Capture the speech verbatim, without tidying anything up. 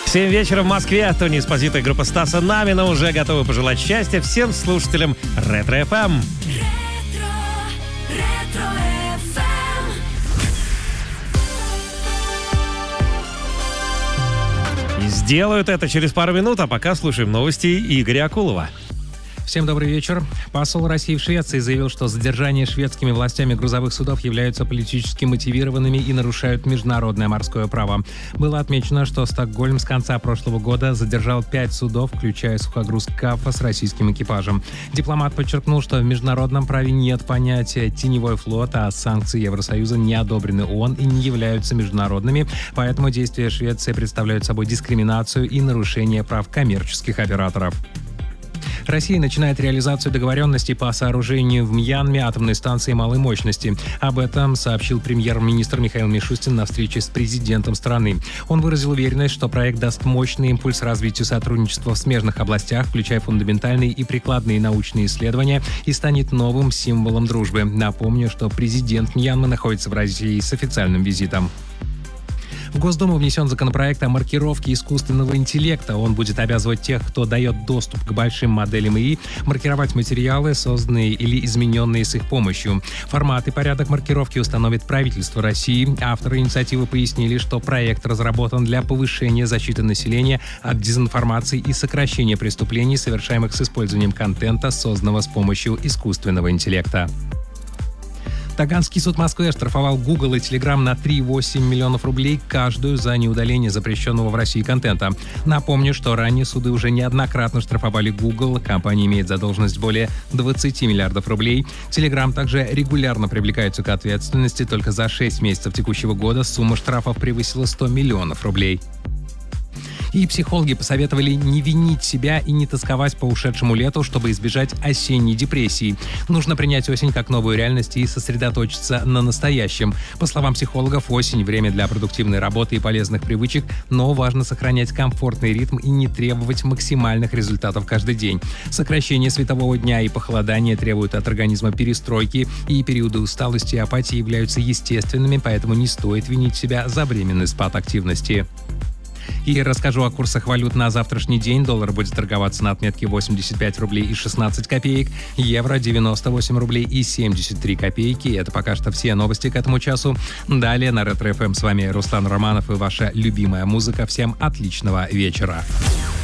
семь вечера в Москве. Тони Эспозито и группа Стаса Намина уже готовы пожелать счастья всем слушателям Ретро-эф эм. И сделают это через пару минут, а пока слушаем новости Игоря Акулова. Всем добрый вечер. Посол России в Швеции заявил, что задержания шведскими властями грузовых судов являются политически мотивированными и нарушают международное морское право. Было отмечено, что Стокгольм с конца прошлого года задержал пять судов, включая сухогруз «Кафа» с российским экипажем. Дипломат подчеркнул, что в международном праве нет понятия «теневой флот», а санкции Евросоюза не одобрены ООН и не являются международными, поэтому действия Швеции представляют собой дискриминацию и нарушение прав коммерческих операторов. Россия начинает реализацию договоренностей по сооружению в Мьянме атомной станции малой мощности. Об этом сообщил премьер-министр Михаил Мишустин на встрече с президентом страны. Он выразил уверенность, что проект даст мощный импульс развитию сотрудничества в смежных областях, включая фундаментальные и прикладные научные исследования, и станет новым символом дружбы. Напомню, что президент Мьянмы находится в России с официальным визитом. В Госдуму внесен законопроект о маркировке искусственного интеллекта. Он будет обязывать тех, кто дает доступ к большим моделям ИИ, маркировать материалы, созданные или измененные с их помощью. Формат и порядок маркировки установит правительство России. Авторы инициативы пояснили, что проект разработан для повышения защиты населения от дезинформации и сокращения преступлений, совершаемых с использованием контента, созданного с помощью искусственного интеллекта. Таганский суд Москвы оштрафовал Google и Telegram на три целых восемь десятых миллионов рублей каждую за неудаление запрещенного в России контента. Напомню, что ранее суды уже неоднократно штрафовали Google. Компания имеет задолженность более двадцати миллиардов рублей. Telegram также регулярно привлекается к ответственности. Только за шесть месяцев текущего года сумма штрафов превысила сто миллионов рублей. И психологи посоветовали не винить себя и не тосковать по ушедшему лету, чтобы избежать осенней депрессии. Нужно принять осень как новую реальность и сосредоточиться на настоящем. По словам психологов, осень — время для продуктивной работы и полезных привычек, но важно сохранять комфортный ритм и не требовать максимальных результатов каждый день. Сокращение светового дня и похолодание требуют от организма перестройки, и периоды усталости и апатии являются естественными, поэтому не стоит винить себя за временный спад активности. И расскажу о курсах валют на завтрашний день. Доллар будет торговаться на отметке восемьдесят пять рублей и шестнадцать копеек, евро девяносто восемь рублей и семьдесят три копейки. Это пока что все новости к этому часу. Далее на Ретро-эф эм с вами Руслан Романов и ваша любимая музыка. Всем отличного вечера.